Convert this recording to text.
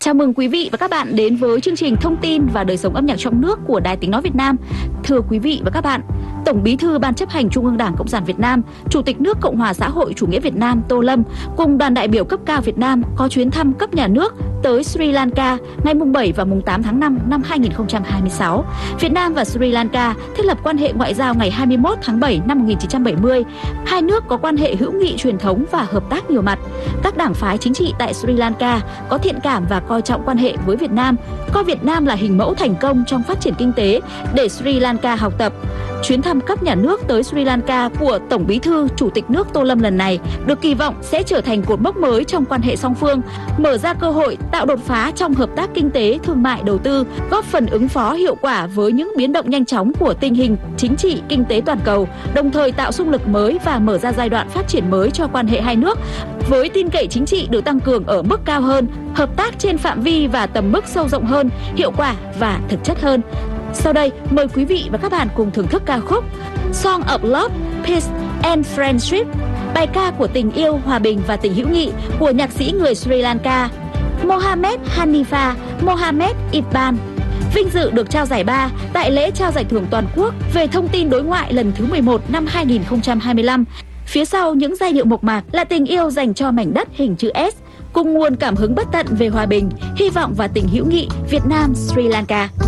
Chào mừng quý vị và các bạn đến với chương trình Thông tin và đời sống âm nhạc trong nước của Đài Tiếng nói Việt Nam. Thưa quý vị và các bạn, Tổng Bí thư Ban Chấp hành Trung ương Đảng Cộng sản Việt Nam, Chủ tịch nước Cộng hòa xã hội chủ nghĩa Việt Nam Tô Lâm cùng đoàn đại biểu cấp cao Việt Nam có chuyến thăm cấp nhà nước tới Sri Lanka ngày 7 và 8 tháng 5 năm 2026. Việt Nam và Sri Lanka thiết lập quan hệ ngoại giao ngày 21 tháng 7 năm 1970. Hai nước có quan hệ hữu nghị truyền thống và hợp tác nhiều mặt. Các đảng phái chính trị tại Sri Lanka có thiện cảm và coi trọng quan hệ với Việt Nam, coi Việt Nam là hình mẫu thành công trong phát triển kinh tế để Sri Lanka học tập. Chuyến thăm cấp nhà nước tới Sri Lanka của Tổng Bí thư Chủ tịch nước Tô Lâm lần này được kỳ vọng sẽ trở thành cột mốc mới trong quan hệ song phương, mở ra cơ hội tạo đột phá trong hợp tác kinh tế, thương mại, đầu tư, góp phần ứng phó hiệu quả với những biến động nhanh chóng của tình hình chính trị, kinh tế toàn cầu, đồng thời tạo xung lực mới và mở ra giai đoạn phát triển mới cho quan hệ hai nước, với tin cậy chính trị được tăng cường ở mức cao hơn, hợp tác trên phạm vi và tầm mức sâu rộng hơn, hiệu quả và thực chất hơn. Sau đây, mời quý vị và các bạn cùng thưởng thức ca khúc Song of Love, Peace and Friendship, bài ca của tình yêu, hòa bình và tình hữu nghị của nhạc sĩ người Sri Lanka Mohammed Hanifa Mohammed Iqbal, vinh dự được trao giải 3 tại lễ trao giải thưởng toàn quốc về thông tin đối ngoại lần thứ 11 năm 2025. Phía sau những giai điệu mộc mạc là tình yêu dành cho mảnh đất hình chữ S, cùng nguồn cảm hứng bất tận về hòa bình, hy vọng và tình hữu nghị Việt Nam Sri Lanka.